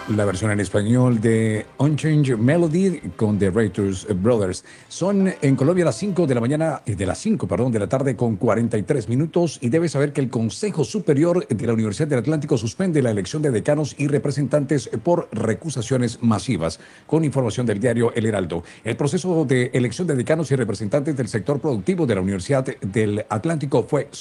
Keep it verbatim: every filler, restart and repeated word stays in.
La versión en español de Unchanged Melody con The Raitors Brothers. Son en Colombia las cinco de la mañana, eh, de las cinco, perdón, de la tarde con cuarenta y tres minutos y debes saber que el Consejo Superior de la Universidad del Atlántico suspende la elección de decanos y representantes por recusaciones masivas. Con información del diario El Heraldo. El proceso de elección de decanos y representantes del sector productivo de la Universidad del Atlántico fue